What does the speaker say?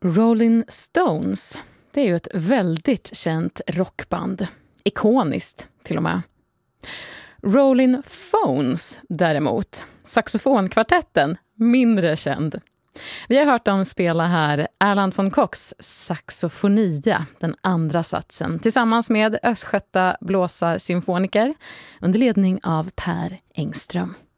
Rolling Stones, det är ju ett väldigt känt rockband. Ikoniskt till och med. Rolling Phones däremot, saxofonkvartetten, mindre känd. Vi har hört dem spela här Erland von Kochs Saxofonia, den andra satsen, tillsammans med Östgöta blåsarsymfoniker under ledning av Per Engström.